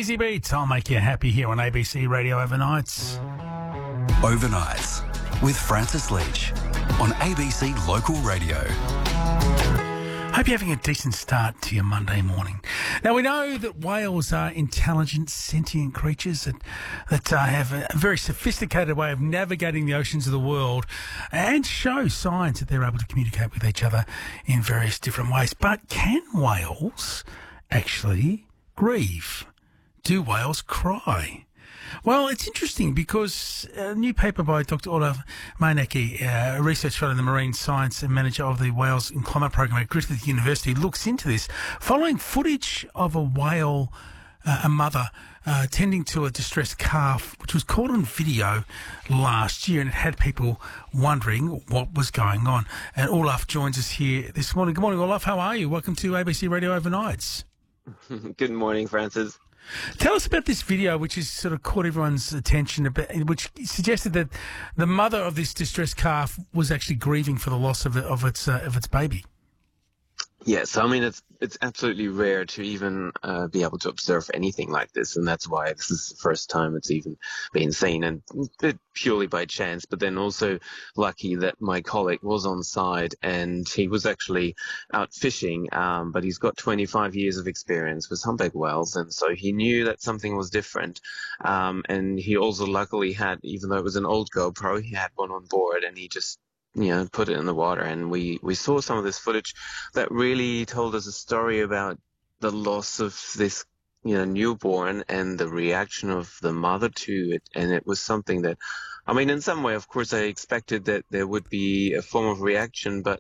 Easy Beats. I'll make you happy here on ABC Radio Overnights. Overnights with Francis Leach on ABC Local Radio. Hope you're having a decent start to your Monday morning. Now, we know that whales are intelligent, sentient creatures that have a very sophisticated way of navigating the oceans of the world and show signs that they're able to communicate with each other in various different ways. But can whales actually grieve? Do whales cry? Well, it's interesting because a new paper by Dr. Olaf Meinecke, a research fellow in the marine science and manager of the Whales and Climate Program at Griffith University, looks into this, following footage of a whale, a mother, tending to a distressed calf, which was caught on video last year, and it had people wondering what was going on. And Olaf joins us here this morning. Good morning, Olaf. How are you? Welcome to ABC Radio Overnights. Good morning, Francis. Tell us about this video, which has sort of caught everyone's attention, which suggested that the mother of this distressed calf was actually grieving for the loss of its baby. Yes, I mean, it's absolutely rare to even be able to observe anything like this, and that's why this is the first time it's even been seen, and purely by chance, but then also lucky that my colleague was on site, and he was actually out fishing, but he's got 25 years of experience with humpback whales, and so he knew that something was different, and he also luckily had, even though it was an old GoPro, he had one on board, and he just put it in the water, and we saw some of this footage that really told us a story about the loss of this, newborn and the reaction of the mother to it. And it was something that, I mean, in some way, of course, I expected that there would be a form of reaction, but,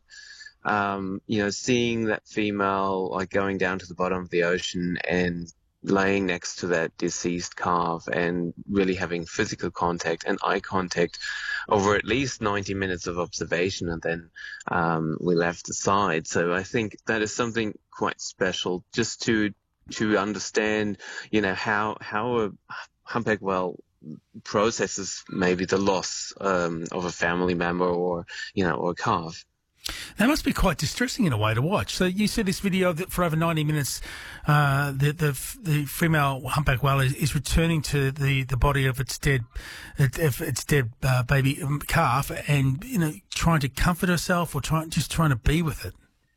seeing that female, like, going down to the bottom of the ocean and laying next to that deceased calf and really having physical contact and eye contact over at least 90 minutes of observation, and then we left the side. So I think that is something quite special, just to understand, how a humpback whale processes maybe the loss of a family member or a calf. That must be quite distressing in a way to watch. So you see this video that for over 90 minutes, the female humpback whale is returning to the body of its dead baby calf, and trying to comfort herself or trying to be with it.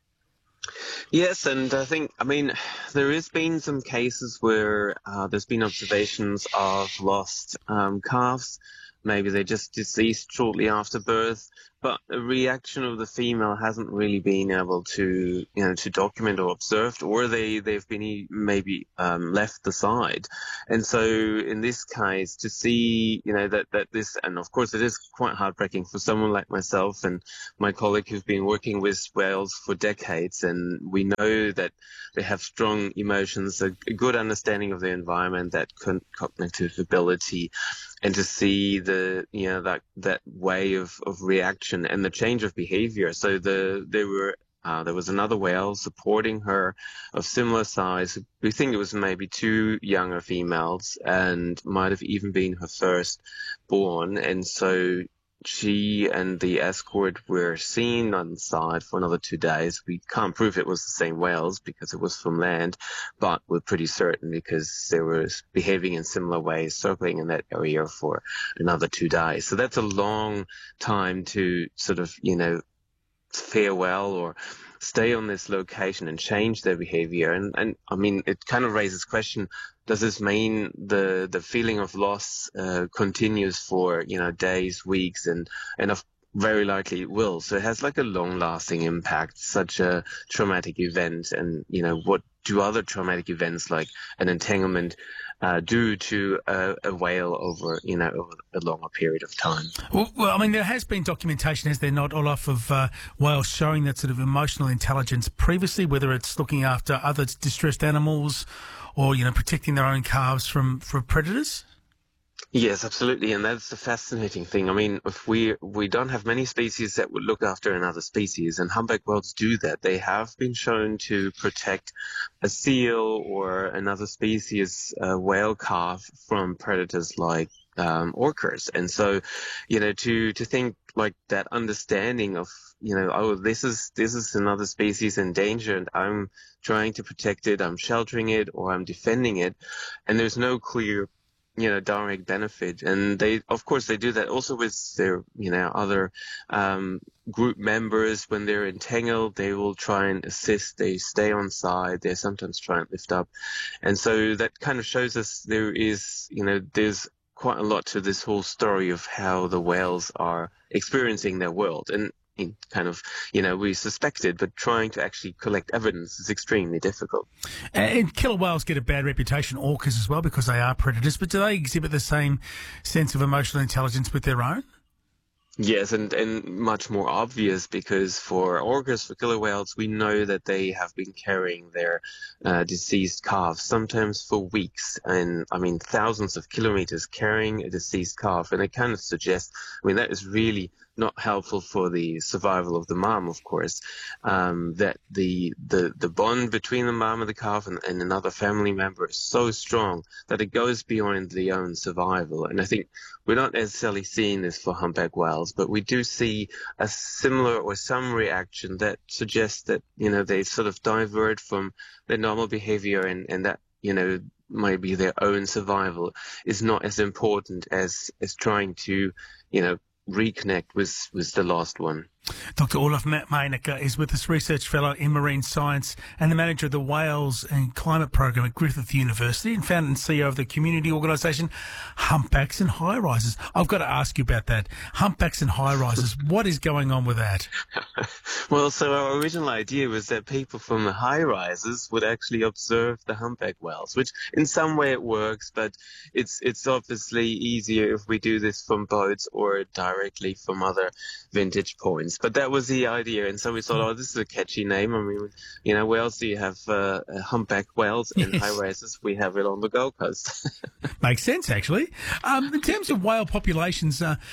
Yes, and I mean, there has been some cases where there's been observations of lost calves. Maybe they just deceased shortly after birth, but the reaction of the female hasn't really been able to, to document or observed, or they've been maybe left the side. And so in this case, to see, that this, and of course it is quite heartbreaking for someone like myself and my colleague who've been working with whales for decades, and we know that they have strong emotions, a good understanding of the environment, that cognitive ability, and to see the that way of reaction and the change of behavior. So there was another whale supporting her of similar size. We think it was maybe two younger females, and might have even been her first born. And so she and the escort were seen on the side for another 2 days. We can't prove it was the same whales because it was from land, but we're pretty certain because they were behaving in similar ways, circling in that area for another 2 days. So that's a long time to sort of, farewell or stay on this location and change their behavior. And I mean, it kind of raises question, does this mean the feeling of loss continues for, days, weeks, and very likely it will. So it has like a long-lasting impact, such a traumatic event. And, what do other traumatic events like an entanglement do to a whale over a longer period of time? Well, I mean, there has been documentation, has there not, Olaf, of whales showing that sort of emotional intelligence previously, whether it's looking after other distressed animals or, protecting their own calves from predators? Yes, absolutely, and that's the fascinating thing. I mean, if we don't have many species that would look after another species, and humpback whales do that. They have been shown to protect a seal or another species, whale calf, from predators like orcas. And so, to think like that understanding of, oh, this is another species in danger, and I'm trying to protect it, I'm sheltering it, or I'm defending it, and there's no clear, direct benefit. And of course, they do that also with their, other group members. When they're entangled, they will try and assist. They stay on side. They sometimes try and lift up. And so that kind of shows us there's quite a lot to this whole story of how the whales are experiencing their world. And kind of, we suspected, but trying to actually collect evidence is extremely difficult. And killer whales get a bad reputation, orcas as well, because they are predators, but do they exhibit the same sense of emotional intelligence with their own? Yes, and much more obvious, because for orcas, for killer whales, we know that they have been carrying their deceased calves, sometimes for weeks, and thousands of kilometers carrying a deceased calf. And it kind of suggests, that is really not helpful for the survival of the mom, of course, that the bond between the mom and the calf and another family member is so strong that it goes beyond the own survival. And I think we're not necessarily seeing this for humpback whales, but we do see a similar or some reaction that suggests that, they sort of divert from their normal behavior, and that, maybe their own survival is not as important as trying to, reconnect with the lost one. Dr. Olaf Meinecker is with us, Research Fellow in Marine Science and the Manager of the Whales and Climate Program at Griffith University, and founder and CEO of the community organisation Humpbacks and High Rises. I've got to ask you about that. Humpbacks and High Rises, what is going on with that? Well, so our original idea was that people from the high rises would actually observe the humpback whales, which in some way it works, but it's obviously easier if we do this from boats or directly from other vintage points. But that was the idea, and so we thought, this is a catchy name. Where else do you have humpback whales in high rises? We have it on the Gold Coast. Makes sense, actually. In terms of whale populations,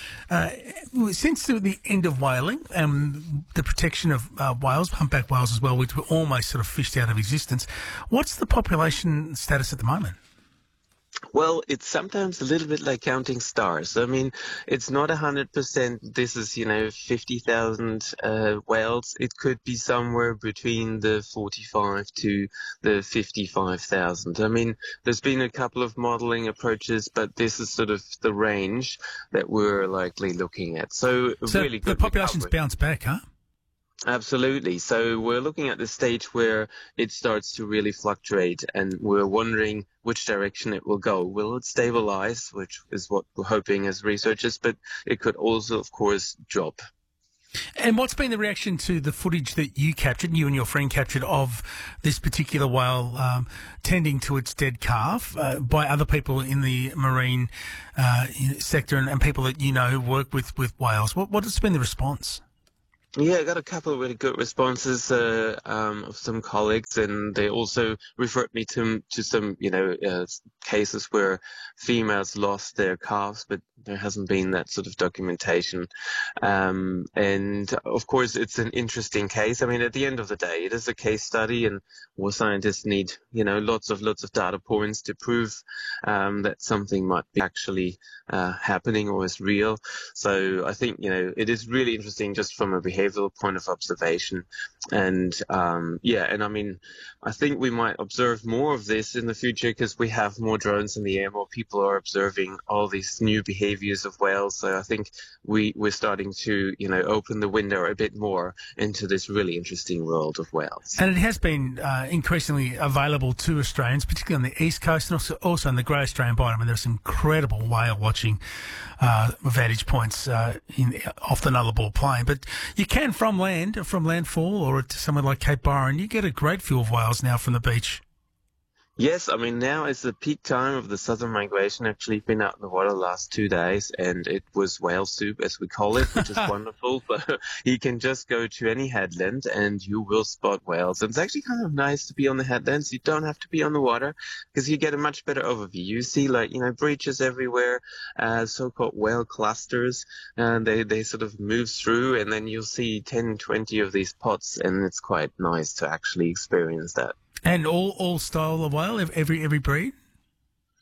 since the end of whaling, the protection of whales, humpback whales as well, which were almost sort of fished out of existence, what's the population status at the moment? Well, it's sometimes a little bit like counting stars. It's not 100%. This is, 50,000 whales. It could be somewhere between the 45 to the 55,000. There's been a couple of modeling approaches, but this is sort of the range that we're likely looking at. So really good. The population's bounced back, huh? Absolutely. So we're looking at the stage where it starts to really fluctuate, and we're wondering which direction it will go. Will it stabilize, which is what we're hoping as researchers, but it could also, of course, drop. And what's been the reaction to the footage that you and your friend captured of this particular whale tending to its dead calf by other people in the marine sector and people that who work with whales? What has been the response? Yeah, I got a couple of really good responses of some colleagues, and they also referred me to some, cases where females lost their calves, but there hasn't been that sort of documentation. And of course, it's an interesting case. At the end of the day, it is a case study, and more scientists need, lots of data points to prove that something might be actually happening or is real. So I think, it is really interesting just from a behavioral point of observation. And I think we might observe more of this in the future because we have more drones in the air, more people are observing all these new behaviors of whales. So I think we're starting to, open the window a bit more into this really interesting world of whales. And it has been increasingly available to Australians, particularly on the East Coast and also in the Great Australian Bight. There's some incredible whale watching vantage points off the Nullarbor Plain. But you can from landfall or to somewhere like Cape Byron, you get a great view of whales now from the beach. Yes, now it's the peak time of the southern migration. Actually, been out in the water the last 2 days, and it was whale soup, as we call it, which is wonderful. But you can just go to any headland and you will spot whales. And it's actually kind of nice to be on the headlands. You don't have to be on the water because you get a much better overview. You see, breaches everywhere, so-called whale clusters, and they sort of move through, and then you'll see 10, 20 of these pots, and it's quite nice to actually experience that. And all style of whale, every breed?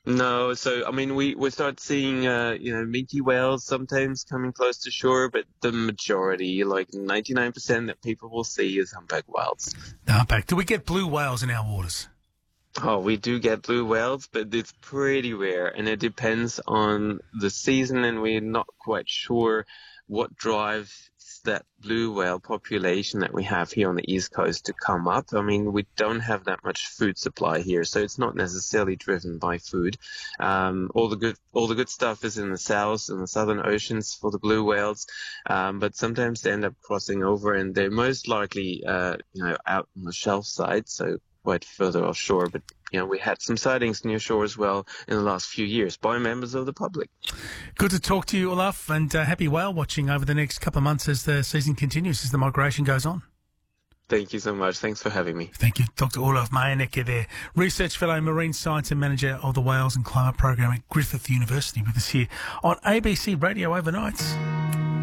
No, so I mean, we start seeing minke whales sometimes coming close to shore, but the majority, like 99% that people will see, is humpback whales. The humpback. Do we get blue whales in our waters? Oh, we do get blue whales, but it's pretty rare, and it depends on the season, and we're not quite sure what drives that blue whale population that we have here on the East Coast to come up. I mean, we don't have that much food supply here, so it's not necessarily driven by food. All the good stuff is in the south, in the southern oceans for the blue whales, but sometimes they end up crossing over, and they're most likely, out on the shelf side, so quite further offshore. But we had some sightings near shore as well in the last few years by members of the public. Good to talk to you, Olaf, and happy whale watching over the next couple of months as the season continues, as the migration goes on. Thank you so much. Thanks for having me. Thank you, Dr. Olaf Meijenecke there, Research Fellow, Marine Science and Manager of the Whales and Climate Program at Griffith University, with us here on ABC Radio Overnights.